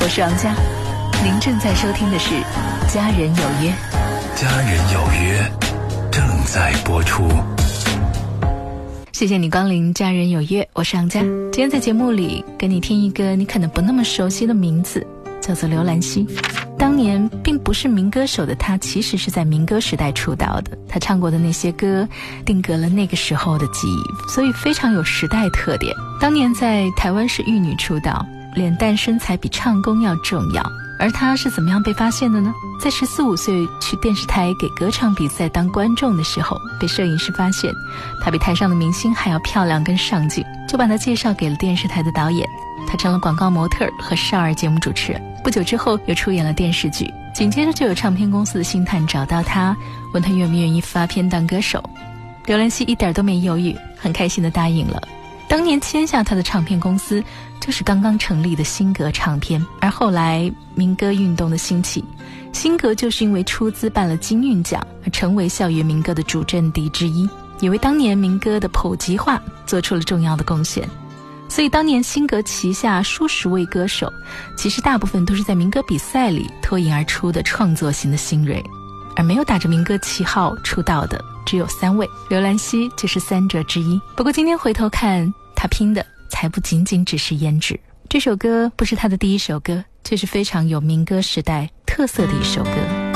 我是王佳，您正在收听的是《家人有约》。 家人有约正在播出。 谢谢你光临《家人有约》，我是王佳。今天在节目里跟你听一个你可能不那么熟悉的名字，叫做刘兰希。当年并不是民歌手的她，其实是在民歌时代出道的。她唱过的那些歌定格了那个时候的记忆，所以非常有时代特点。当年在台湾是玉女出道，脸蛋身材比唱功要重要。而她是怎么样被发现的呢？在14、15岁去电视台给歌唱比赛当观众的时候，被摄影师发现她比台上的明星还要漂亮跟上镜，就把她介绍给了电视台的导演。她成了广告模特和少儿节目主持人，不久之后又出演了电视剧，紧接着就有唱片公司的星探找到她，问她愿不愿意发片当歌手。刘兰希一点都没犹豫，很开心地答应了。当年签下她的唱片公司就是刚刚成立的新格唱片，而后来民歌运动的兴起，新格就是因为出资办了金韵奖而成为校园民歌的主阵地之一，也为当年民歌的普及化做出了重要的贡献。所以当年新格旗下数十位歌手，其实大部分都是在民歌比赛里脱颖而出的创作型的新锐，而没有打着民歌旗号出道的只有3位，刘兰希就是3者之一。不过今天回头看，她拼的才不仅仅只是颜值。这首歌不是她的第一首歌，却是非常有民歌时代特色的一首歌。